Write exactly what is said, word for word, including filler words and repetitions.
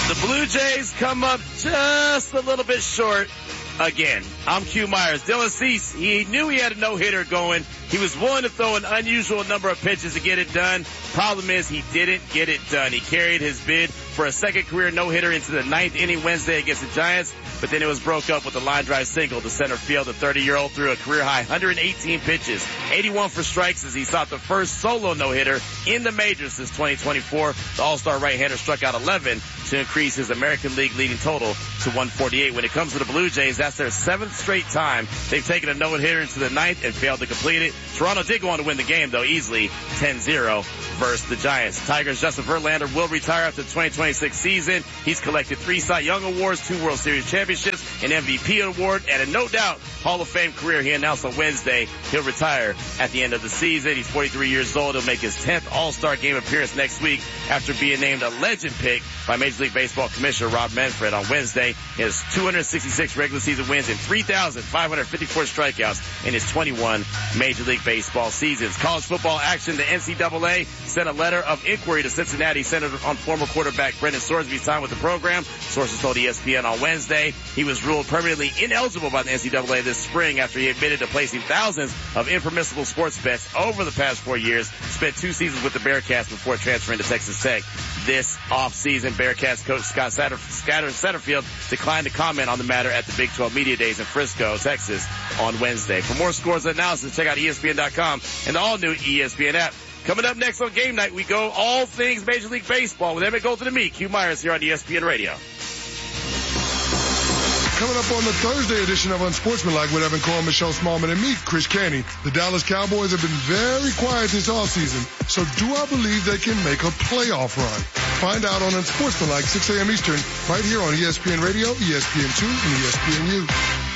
The Blue Jays come up just a little bit short again. I'm Q Myers. Dylan Cease, he knew he had a no-hitter going. He was willing to throw an unusual number of pitches to get it done. Problem is, he didn't get it done. He carried his bid for a second career no-hitter into the ninth inning Wednesday against the Giants, but then it was broke up with a line drive single to center field. The thirty-year-old threw a career-high one hundred eighteen pitches, eighty-one for strikes as he sought the first solo no-hitter in the majors since twenty twenty-four. The All-Star right-hander struck out eleven to increase his American League leading total to one forty-eight. When it comes to the Blue Jays, that's their seventh straight time they've taken a no-hitter into the ninth and failed to complete it. Toronto did go on to win the game, though, easily ten zero versus the Giants. Tigers' Justin Verlander will retire after the twenty twenty-six season. He's collected three Cy Young Awards, two World Series championships, an M V P award, and a no-doubt Hall of Fame career. He announced on Wednesday he'll retire at the end of the season. He's forty-three years old. He'll make his tenth All-Star Game appearance next week after being named a legend pick by Major League Baseball Commissioner Rob Manfred on Wednesday. He has two hundred sixty-six regular season wins and three thousand five hundred fifty-four strikeouts in his twenty-one Major League Baseball seasons. College football action, the N C double A sent a letter of inquiry to Cincinnati centered on former quarterback Brendan Sorsby's time with the program. Sources told E S P N on Wednesday he was ruled permanently ineligible by the N C double A this spring after he admitted to placing thousands of impermissible sports bets over the past four years. Spent two seasons with the Bearcats before transferring to Texas Tech this offseason. Bearcats coach Scott Satterfield declined to comment on the matter at the Big twelve Media Days in Frisco, Texas on Wednesday. For more scores and analysis, check out E S P N dot com and the all-new E S P N app. Coming up next on Game Night, we go all things Major League Baseball with Emmett Golden and me, Q Myers, here on E S P N Radio. Coming up on the Thursday edition of Unsportsmanlike with Evan Cohen, Michelle Smallman, and me, Chris Canty. The Dallas Cowboys have been very quiet this offseason, so do I believe they can make a playoff run? Find out on Unsportsmanlike, six a.m. Eastern, right here on E S P N Radio, E S P N two, and E S P N U.